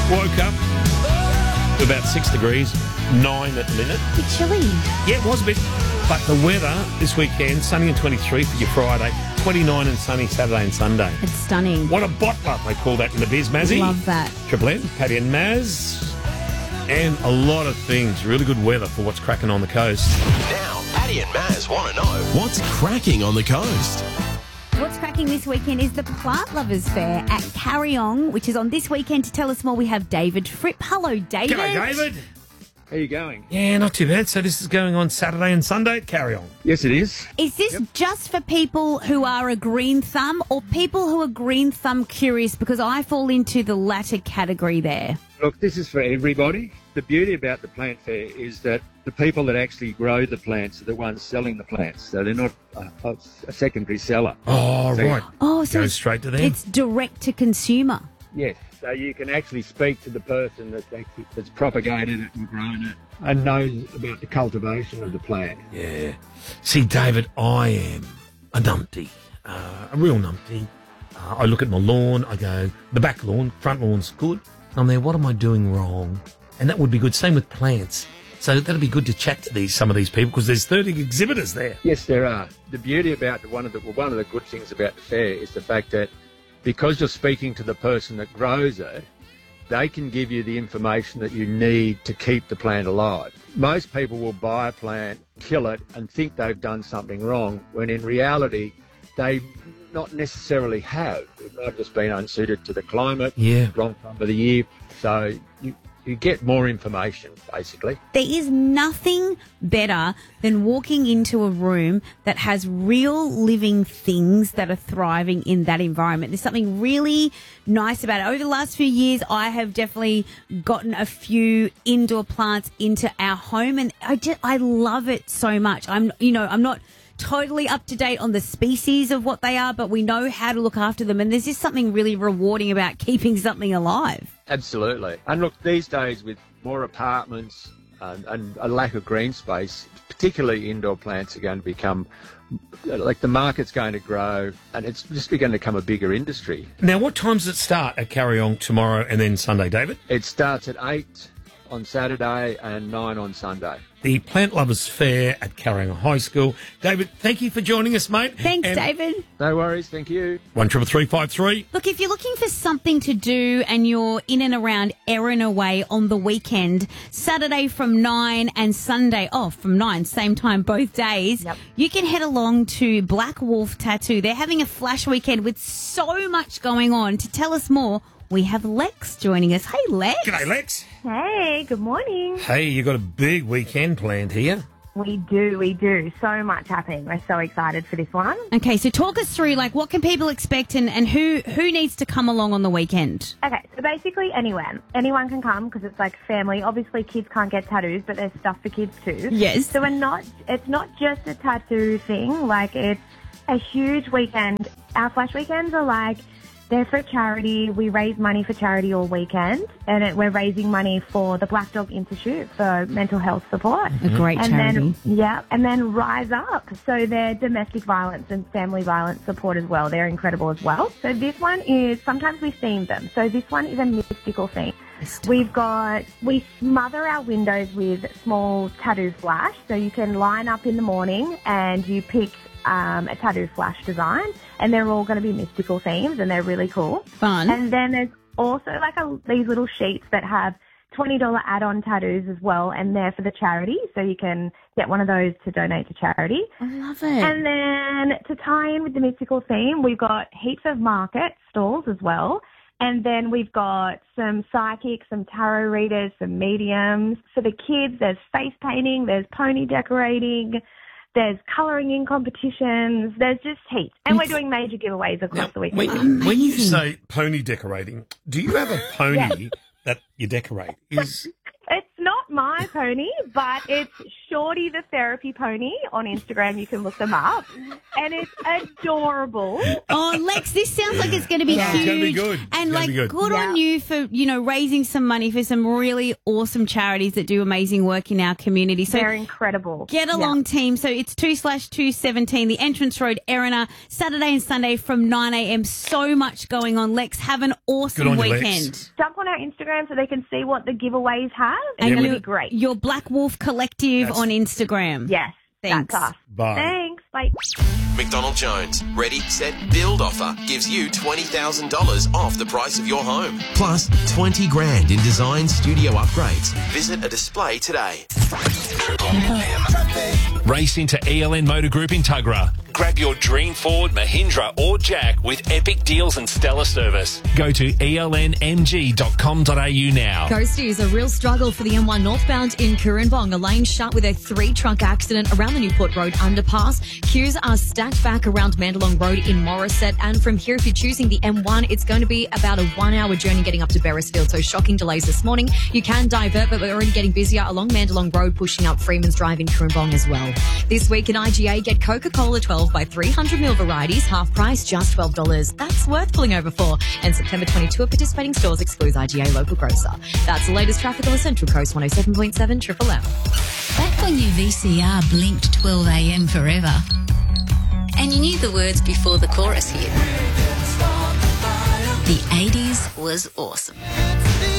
Woke up to about 6 degrees, 9 at the minute. A bit chilly. Yeah, it was a bit. But the weather this weekend, sunny and 23 for your Friday, 29 and sunny Saturday and Sunday. It's stunning. What a botler, they call that in the biz, Mazzy. Love that. Triple M, Paddy and Maz, and a lot of things. Really good weather for what's cracking on the coast. Now, Paddy and Maz want to know what's cracking on the coast. What's cracking this weekend is the Plant Lovers Fair at Carryong, which is on this weekend. To tell us more, we have David Fripp. Hello, David. G'day, David. How you going? Yeah, not too bad. So this is going on Saturday and Sunday at Carryong. Yes, it is. Is this just for people who are a green thumb or people who are green thumb curious? Because I fall into the latter category there. Look, this is for everybody. The beauty about the plant fair is that the people that actually grow the plants are the ones selling the plants. So they're not a secondary seller. Oh, So- right. Oh, so Goes straight to them. it's direct to consumer. Yes. So you can actually speak to the person that's propagated it and grown it and knows about the cultivation of the plant. Yeah. See, David, I am a numpty, a real numpty. I look at my lawn, I go, the back lawn, front lawn's good. I'm there, what am I doing wrong? And that would be good. Same with plants. So that'd be good to chat to some of these people because there's 30 exhibitors there. Yes, there are. The beauty about one of the good things about the fair is the fact that because you're speaking to the person that grows it, they can give you the information that you need to keep the plant alive. Most people will buy a plant, kill it, and think they've done something wrong, when in reality, they not necessarily have. It might have just been unsuited to the climate, Yeah. wrong time of the year. So you get more information, basically. There is nothing better than walking into a room that has real living things that are thriving in that environment. There's something really nice about it. Over the last few years, I have definitely gotten a few indoor plants into our home, and I love it so much. I'm not totally up to date on the species of what they are, but we know how to look after them, and there's just something really rewarding about keeping something alive. Absolutely. And look, these days with more apartments and a lack of green space, particularly indoor plants are going to become, like the market's going to grow and it's just going to become a bigger industry. Now, what time does it start at Carryong tomorrow and then Sunday, David? It starts at 8 on Saturday and 9 on Sunday. The Plant Lovers Fair at Carryong High School. David, thank you for joining us, mate. Thanks, And David. No worries, thank you. 133353. Look, if you're looking for something to do and you're in and around Erina Way on the weekend, Saturday from 9 and Sunday off from 9, same time both days, you can head along to Black Wolf Tattoo. They're having a flash weekend with so much going on. To tell us more, we have Lex joining us. Hey, Lex. G'day, Lex. Hey, good morning. Hey, you got a big weekend planned here. We do. So much happening. We're so excited for this one. Okay, so talk us through, like, what can people expect and who needs to come along on the weekend? Okay, so basically anyone can come because it's like family. Obviously kids can't get tattoos, but there's stuff for kids too. Yes. So it's not just a tattoo thing, like it's a huge weekend. Our flash weekends are like, they're for charity. We raise money for charity all weekend, and we're raising money for the Black Dog Institute for mental health support. A great charity. And then Rise Up. So they're domestic violence and family violence support as well. They're incredible as well. So this one is, sometimes we theme them. So this one is a mystical theme. We smother our windows with small tattoo flash. So you can line up in the morning and you pick a tattoo flash design, and they're all going to be mystical themes, and they're really cool. Fun. And then there's also like these little sheets that have $20 add-on tattoos as well, and they're for the charity, so you can get one of those to donate to charity. I love it. And then to tie in with the mystical theme, we've got heaps of market stalls as well. And then we've got some psychics, some tarot readers, some mediums. For the kids, there's face painting, there's pony decorating, there's colouring in competitions. There's just heaps. And we're doing major giveaways across the weekend. When you say pony decorating, do you have a pony that you decorate? It's not my pony, but it's Shorty the Therapy Pony on Instagram. You can look them up. And it's adorable. Oh, Lex, this sounds like it's going to be huge. It's gonna be good. And It's gonna be good. good on you for, raising some money for some really awesome charities that do amazing work in our community. So They're incredible. get along, team. So it's 2/217, the Entrance Road, Erina, Saturday and Sunday from 9 a.m. So much going on. Lex, have an awesome Good on you, Lex. weekend. Jump on our Instagram so they can see what the giveaways have. And It's going to you- be great. Your Black Wolf Collective on Instagram. Yes. Thanks. That's us. Bye. Thanks. Bye. McDonald Jones Ready, Set, Build offer gives you $20,000 off the price of your home. Plus 20 grand in design studio upgrades. Visit a display today. Race into ELN Motor Group in Tuggerah. Grab your dream Ford, Mahindra or Jack with epic deals and stellar service. Go to elnmg.com.au now. Coastie is a real struggle for the M1 northbound in Coorambong. A lane shut with a 3-truck accident around the Newport Road underpass. Queues are stacked back around Mandalong Road in Morisset. And from here, if you're choosing the M1, it's going to be about a 1-hour journey getting up to Beresfield. So shocking delays this morning. You can divert, but we're already getting busier along Mandalong Road, pushing up Freeman's Drive in Coorambong as well. This week in IGA, get Coca-Cola 12 by 300ml varieties, half price, just $12. That's worth pulling over for. And September 22 at participating stores, excludes IGA local grocer. That's the latest traffic on the Central Coast, 107.7 Triple M. Back when your VCR blinked 12 a.m. forever, and you knew the words before the chorus hit, the 80s was awesome.